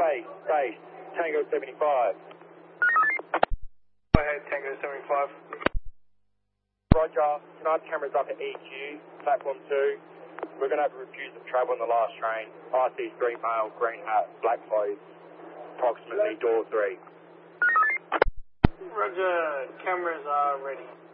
base, Tango 75. Go ahead, Tango 75. Roger, can I have cameras up at EQ, platform 2? We're going to have a refuse of travel on the last train. RC3 male, green hat, black clothes, approximately door 3. Roger, cameras are ready.